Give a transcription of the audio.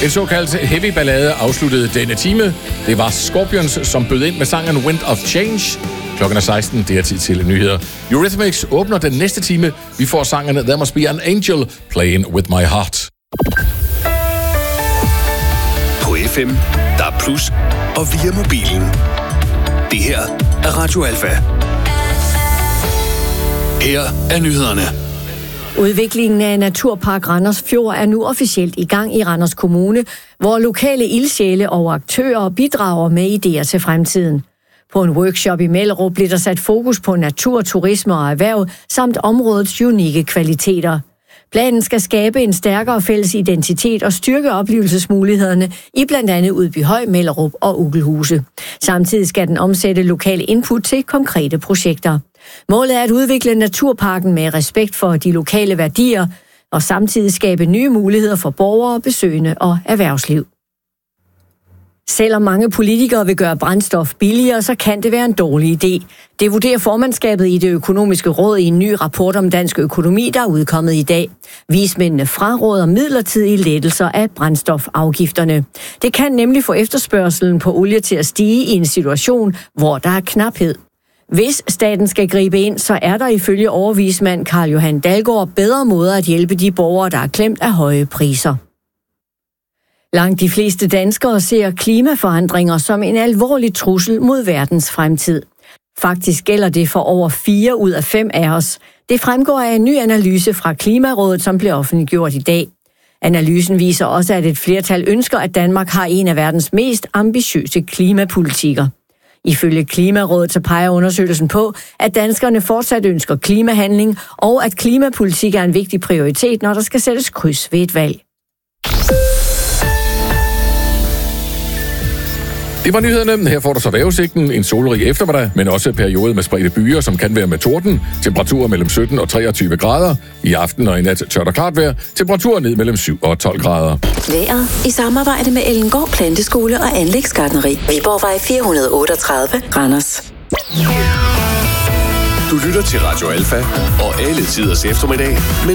En såkaldt heavy ballade afsluttede denne time. Det var Scorpions, som bød ind med sangen Wind of Change. Klokken er 16, det er tid til nyheder. Eurythmics åbner den næste time. Vi får sangerne There Must Be an Angel, Playing With My Heart. På FM, der er plus og via mobilen. Det her er Radio Alfa. Her er nyhederne. Udviklingen af Naturpark Randers Fjord er nu officielt i gang i Randers Kommune, hvor lokale ildsjæle og aktører bidrager med idéer til fremtiden. På en workshop i Mellerup blev der sat fokus på natur, turisme og erhverv, samt områdets unikke kvaliteter. Planen skal skabe en stærkere fælles identitet og styrke oplevelsesmulighederne i blandt andet Udbyhøj, Mellerup og Ugelhuse. Samtidig skal den omsætte lokale input til konkrete projekter. Målet er at udvikle naturparken med respekt for de lokale værdier og samtidig skabe nye muligheder for borgere, besøgende og erhvervsliv. Selvom mange politikere vil gøre brændstof billigere, så kan det være en dårlig idé. Det vurderer formandskabet i Det Økonomiske Råd i en ny rapport om dansk økonomi, der er udkommet i dag. Vismændene fraråder midlertidige lettelser af brændstofafgifterne. Det kan nemlig få efterspørgselen på olie til at stige i en situation, hvor der er knaphed. Hvis staten skal gribe ind, så er der ifølge overvismand Carl Johan Dalgaard bedre måder at hjælpe de borgere, der er klemt af høje priser. Langt de fleste danskere ser klimaforandringer som en alvorlig trussel mod verdens fremtid. Faktisk gælder det for over 4 ud af 5 af os. Det fremgår af en ny analyse fra Klimarådet, som blev offentliggjort i dag. Analysen viser også, at et flertal ønsker, at Danmark har en af verdens mest ambitiøse klimapolitikker. Ifølge Klimarådet så peger undersøgelsen på, at danskerne fortsat ønsker klimahandling, og at klimapolitik er en vigtig prioritet, når der skal sættes kryds ved et valg. Det var nyhederne. Her får du så vejrudsigten, en solrig eftermiddag, men også periode med spredte byer, som kan være med torden. Temperaturer mellem 17 og 23 grader. I aften og i nat tørt og klart vejr. Temperaturer ned mellem 7 og 12 grader. Vejret i samarbejde med Ellengård Planteskole og Anlægsgartneri. Viborgvej 438, Randers. Du lytter til Radio Alfa og alle tiders eftermiddag med